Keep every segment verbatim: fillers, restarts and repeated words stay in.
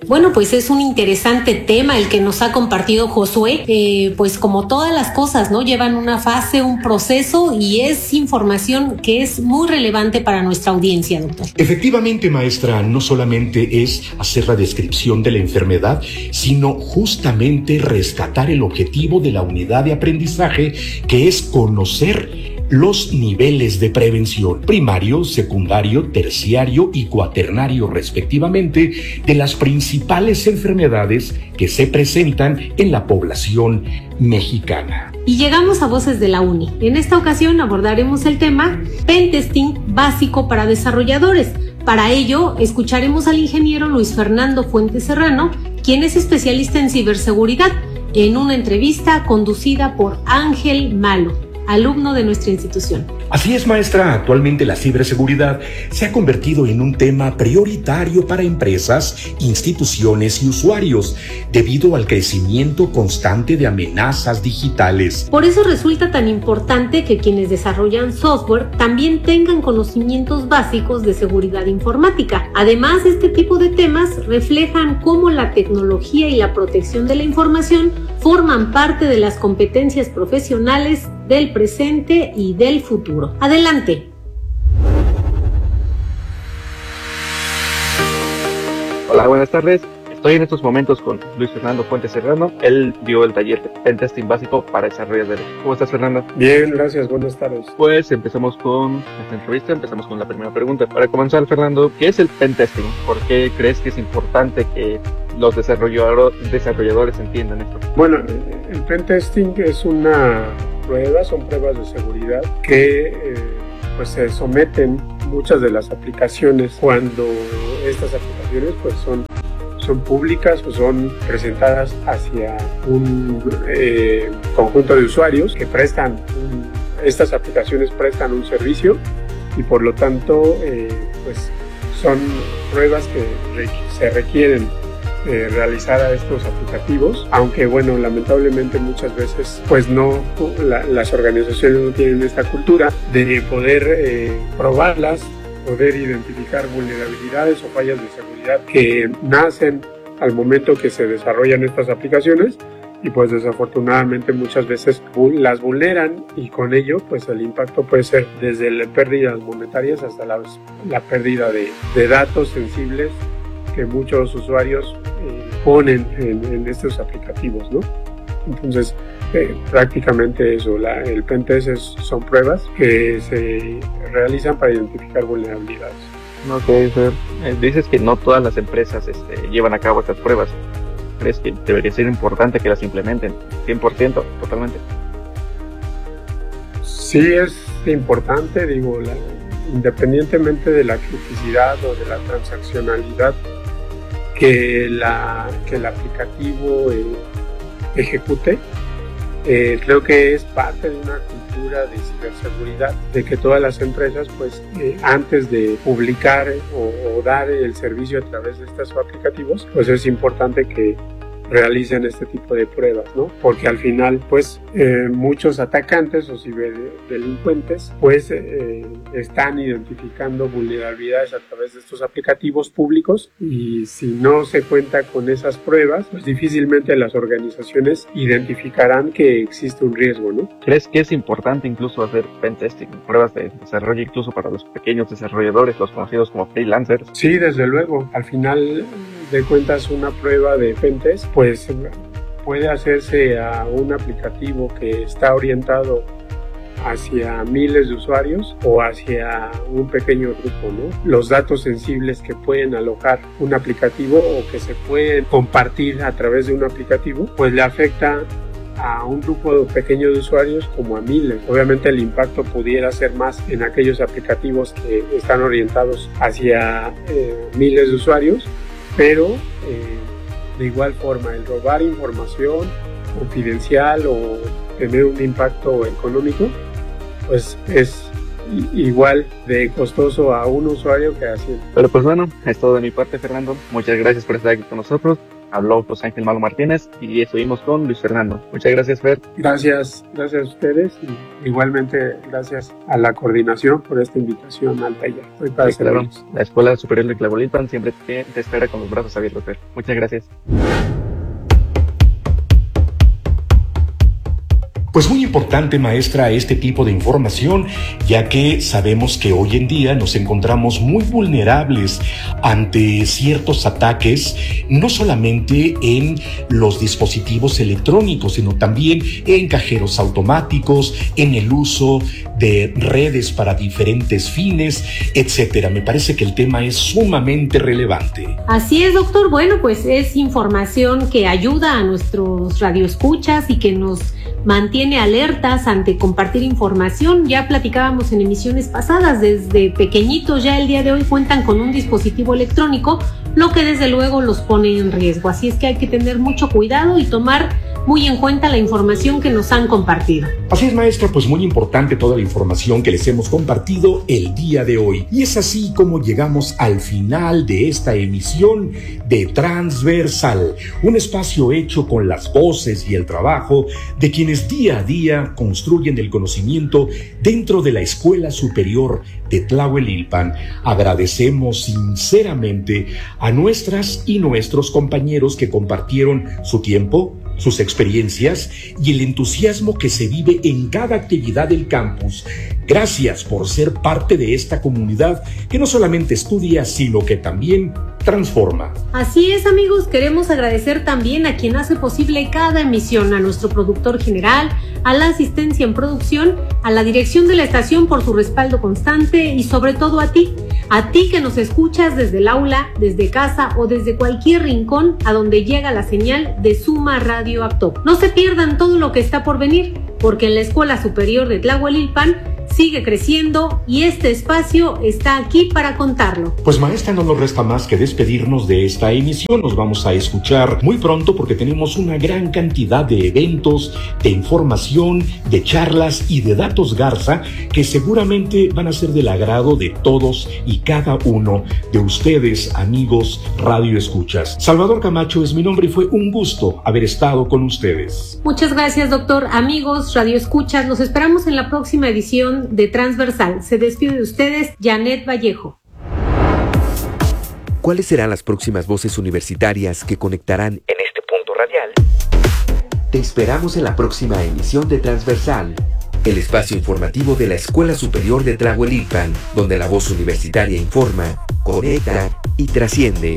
Bueno, pues es un interesante tema el que nos ha compartido Josué. Eh, pues como todas las cosas, ¿no? Llevan una fase, un proceso y es información que es muy relevante para nuestra audiencia, doctor. Efectivamente, maestra, no solamente es hacer la descripción de la enfermedad, sino justamente rescatar el objetivo de la unidad de aprendizaje, que es conocer los niveles de prevención, primario, secundario, terciario y cuaternario respectivamente, de las principales enfermedades que se presentan en la población mexicana. Y llegamos a Voces de la Uni. En esta ocasión abordaremos el tema Pentesting básico para desarrolladores. Para ello, escucharemos al ingeniero Luis Fernando Fuentes Serrano, quien es especialista en ciberseguridad, en una entrevista conducida por Ángel Malo, alumno de nuestra institución. Así es, maestra. Actualmente la ciberseguridad se ha convertido en un tema prioritario para empresas, instituciones y usuarios, debido al crecimiento constante de amenazas digitales. Por eso resulta tan importante que quienes desarrollan software también tengan conocimientos básicos de seguridad informática. Además, este tipo de temas reflejan cómo la tecnología y la protección de la información forman parte de las competencias profesionales del presente y del futuro. Adelante. Hola, buenas tardes. Estoy en estos momentos con Luis Fernando Fuentes Serrano. Él dio el taller de Pentesting básico para desarrolladores. ¿Cómo estás, Fernando? Bien, gracias. Buenas tardes. Pues empezamos con esta entrevista. Empezamos con la primera pregunta. Para comenzar, Fernando, ¿qué es el Pentesting? ¿Por qué crees que es importante que los desarrolladores entiendan esto? Bueno, el Pentesting es una prueba, son pruebas de seguridad que eh, pues se someten muchas de las aplicaciones cuando estas aplicaciones pues son son públicas o son presentadas hacia un eh, conjunto de usuarios que prestan un, estas aplicaciones prestan un servicio y por lo tanto eh, pues son pruebas que re, se requieren eh, realizar a estos aplicativos, aunque bueno, lamentablemente muchas veces pues no, la, las organizaciones no tienen esta cultura de poder eh, probarlas, poder identificar vulnerabilidades o fallas de seguridad que nacen al momento que se desarrollan estas aplicaciones y pues desafortunadamente muchas veces las vulneran y con ello pues el impacto puede ser desde las pérdidas monetarias hasta la, la pérdida de, de datos sensibles que muchos usuarios eh, ponen en, en estos aplicativos, ¿no? Entonces, eh, prácticamente eso, la, el Pentest es, son pruebas que se realizan para identificar vulnerabilidades. Ok, Fer. Eh, dices que no todas las empresas este, llevan a cabo estas pruebas. ¿Crees que debería ser importante que las implementen? cien por ciento, totalmente. Sí es importante, digo, la, independientemente de la criticidad o de la transaccionalidad que, la, que el aplicativo eh, ejecute, eh, creo que es parte de una cultura de ciberseguridad, de que todas las empresas pues eh, antes de publicar o, o dar el servicio a través de estos aplicativos, pues es importante que realicen este tipo de pruebas, ¿no? Porque al final, pues, eh, muchos atacantes o ciberdelincuentes, pues, eh, están identificando vulnerabilidades a través de estos aplicativos públicos y si no se cuenta con esas pruebas, pues difícilmente las organizaciones identificarán que existe un riesgo, ¿no? ¿Crees que es importante incluso hacer pentesting, pruebas de desarrollo incluso para los pequeños desarrolladores, los conocidos como freelancers? Sí, desde luego. Al final de cuentas, una prueba de pentest, pues puede hacerse a un aplicativo que está orientado hacia miles de usuarios o hacia un pequeño grupo, ¿no? Los datos sensibles que pueden alojar un aplicativo o que se pueden compartir a través de un aplicativo, pues le afecta a un grupo pequeño de usuarios como a miles. Obviamente el impacto pudiera ser más en aquellos aplicativos que están orientados hacia eh, miles de usuarios, pero eh, de igual forma el robar información confidencial o tener un impacto económico pues es igual de costoso a un usuario que a cien. Pero pues bueno, es todo de mi parte, Fernando. Muchas gracias por estar aquí con nosotros Habló José Ángel Malo Martínez y estuvimos con Luis Fernando. Muchas gracias, Fer. Gracias, gracias a ustedes y igualmente gracias a la coordinación por esta invitación al taller. Hoy para sí, claro. La Escuela Superior de Tlahuelilpan siempre te, te espera con los brazos abiertos, Fer. Muchas gracias. Pues muy importante, maestra, este tipo de información, ya que sabemos que hoy en día nos encontramos muy vulnerables ante ciertos ataques, no solamente en los dispositivos electrónicos, sino también en cajeros automáticos, en el uso de redes para diferentes fines, etcétera. Me parece que el tema es sumamente relevante. Así es, doctor. Bueno, pues es información que ayuda a nuestros radioescuchas y que nos mantiene alertas ante compartir información. Ya platicábamos en emisiones pasadas, desde pequeñitos ya el día de hoy cuentan con un dispositivo electrónico, lo que desde luego los pone en riesgo. Así es que hay que tener mucho cuidado y tomar muy en cuenta la información que nos han compartido. Así es, maestra, pues muy importante toda la información que les hemos compartido el día de hoy. Y es así como llegamos al final de esta emisión de Transversal, un espacio hecho con las voces y el trabajo de quienes día a día construyen el conocimiento dentro de la Escuela Superior de Tlahuelilpan. Agradecemos sinceramente a nuestras y nuestros compañeros que compartieron su tiempo, sus experiencias y el entusiasmo que se vive en cada actividad del campus. Gracias por ser parte de esta comunidad que no solamente estudia, sino que también transforma. Así es, amigos, queremos agradecer también a quien hace posible cada emisión, a nuestro productor general, a la asistencia en producción, a la dirección de la estación por su respaldo constante y sobre todo a ti, a ti que nos escuchas desde el aula, desde casa o desde cualquier rincón a donde llega la señal de Suma Radio Actop. No se pierdan todo lo que está por venir, porque en la Escuela Superior de Tlahuelilpan sigue creciendo y este espacio está aquí para contarlo. Pues maestra, no nos resta más que despedirnos de esta emisión. Nos vamos a escuchar muy pronto porque tenemos una gran cantidad de eventos, de información, de charlas y de datos Garza que seguramente van a ser del agrado de todos y cada uno de ustedes, amigos Radio Escuchas. Salvador Camacho es mi nombre y fue un gusto haber estado con ustedes. Muchas gracias, doctor. Amigos Radio Escuchas, los esperamos en la próxima edición de Transversal. Se despide de ustedes Janet Vallejo. ¿Cuáles serán las próximas voces universitarias que conectarán en este punto radial? Te esperamos en la próxima emisión de Transversal, el espacio informativo de la Escuela Superior de Tlahuelilpan, donde la voz universitaria informa, conecta y trasciende.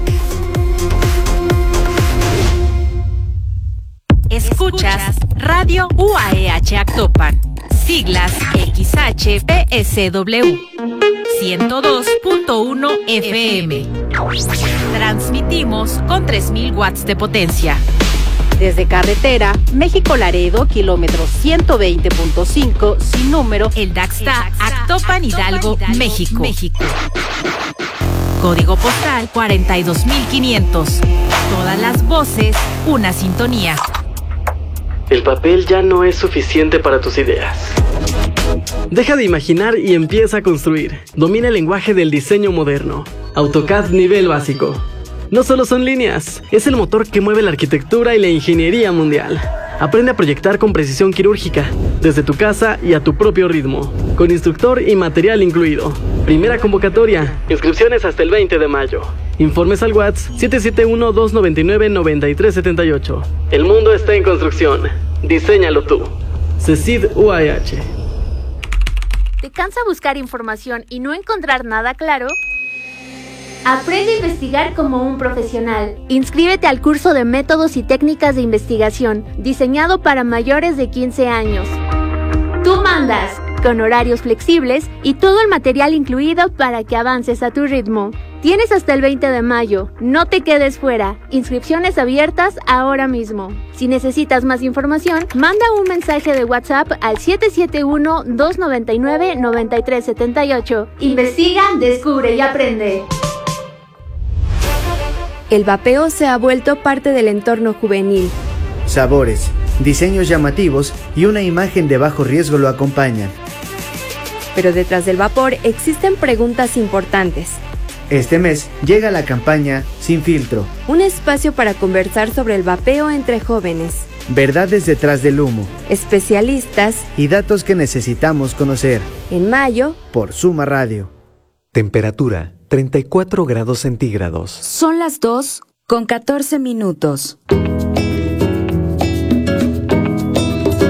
Escuchas Radio U A E H Actopan, siglas X H P S W, ciento dos punto uno F M. Transmitimos con tres mil watts de potencia. Desde carretera, México-Laredo, kilómetro ciento veinte punto cinco, sin número, el Daxta, Actopan, Hidalgo, México. México. Código postal cuarenta y dos mil quinientos. Todas las voces, una sintonía. El papel ya no es suficiente para tus ideas. Deja de imaginar y empieza a construir. Domina el lenguaje del diseño moderno. AutoCAD nivel básico. No solo son líneas, es el motor que mueve la arquitectura y la ingeniería mundial. Aprende a proyectar con precisión quirúrgica, desde tu casa y a tu propio ritmo, con instructor y material incluido. Primera convocatoria. Inscripciones hasta el veinte de mayo. Informes al WhatsApp siete siete uno, dos nueve nueve, nueve tres siete ocho. El mundo está en construcción. Diséñalo tú. CECID U A E H. ¿Te cansa buscar información y no encontrar nada claro? Aprende a investigar como un profesional. Inscríbete al curso de métodos y técnicas de investigación, diseñado para mayores de quince años. Tú mandas, con horarios flexibles y todo el material incluido para que avances a tu ritmo. Tienes hasta el veinte de mayo, no te quedes fuera. Inscripciones abiertas ahora mismo. Si necesitas más información, manda un mensaje de WhatsApp al siete siete uno, dos nueve nueve, nueve tres siete ocho. Investiga, descubre y aprende. El vapeo se ha vuelto parte del entorno juvenil. Sabores, diseños llamativos y una imagen de bajo riesgo lo acompañan. Pero detrás del vapor existen preguntas importantes. Este mes llega la campaña Sin Filtro, un espacio para conversar sobre el vapeo entre jóvenes, verdades detrás del humo, especialistas y datos que necesitamos conocer. En mayo, por Suma Radio. Temperatura treinta y cuatro grados centígrados. Son las dos con catorce minutos.